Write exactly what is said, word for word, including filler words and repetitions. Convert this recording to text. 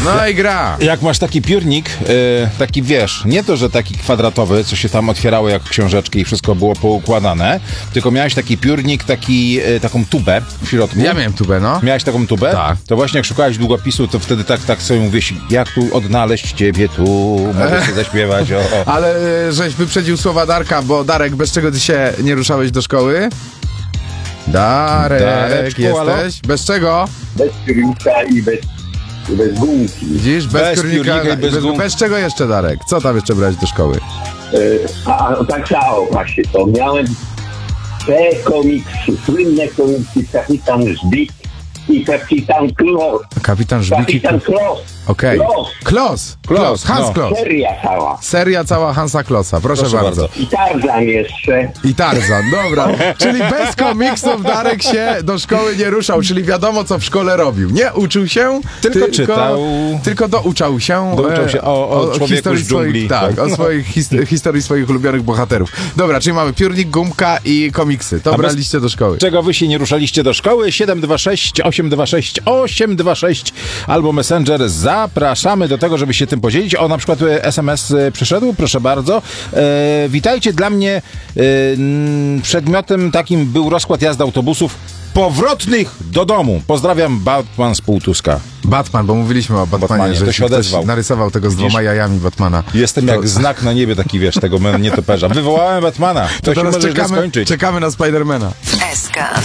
No i gra. Jak masz taki piórnik, yy, taki wiesz, nie to, że taki kwadratowy, co się tam otwierało jak książeczki i wszystko było poukładane, tylko miałeś taki piórnik, taki, yy, taką tubę w środku. Ja miałem tubę, no. Miałeś taką tubę? Tak. To właśnie jak szukałeś długopisu, to wtedy tak, tak sobie mówisz, jak tu odnaleźć ciebie, tu mogę sobie zaśpiewać, o, o. Ale y, żeś wyprzedził słowa Darka, bo Darek, bez czego ty się nie ruszałeś do szkoły? Darek, Dareczku, jesteś? halo? Bez czego? Bez piórnika i bez, i bez gumki. Widzisz? Bez, Bez piórnika, piórnika i bez bez, gumki. bez czego jeszcze, Darek? Co tam jeszcze brać do szkoły? E, a tak samo właśnie to. Miałem te komiksy, słynne komiksy Kapitan Żbik i Kapitan Klos. Kapitan Żbiki. Kapitan Klos. Okej. Klos. Klos. Klos, Klos. Hans no. Klos. Seria cała. Seria cała Hansa Klossa. Proszę, Proszę bardzo. bardzo. I Tarzan jeszcze. I Tarzan, dobra. Czyli bez komiksów Darek się do szkoły nie ruszał, czyli wiadomo, co w szkole robił. Nie uczył się, Tylko czytał. Tylko douczał się. Douczał się o- o człowieku historii z dżungli. swoich, tak, o swoich his, historii swoich ulubionych bohaterów. Dobra, czyli mamy piórnik, gumka i komiksy. To A bez- braliście do szkoły. Czego wy się nie ruszaliście do szkoły? siedem dwa sześć, osiem dwa sześć, osiem dwa sześć albo Messenger. Zapraszamy do tego, żeby się tym podzielić. O, na przykład e, S M S e, przyszedł, proszę bardzo. E, witajcie, dla mnie e, n, przedmiotem takim był rozkład jazdy autobusów powrotnych do domu. Pozdrawiam, Batman z Półtuska. Batman, bo mówiliśmy o Batmanie, Batmanie, że to się ktoś odezwał. narysował tego z Widzisz? dwoma jajami Batmana. Jestem To- jak znak na niebie, taki wiesz, tego nietoperza. Wywołałem Batmana. To, To się teraz może źle czekamy, skończyć. czekamy na Spidermana. S K.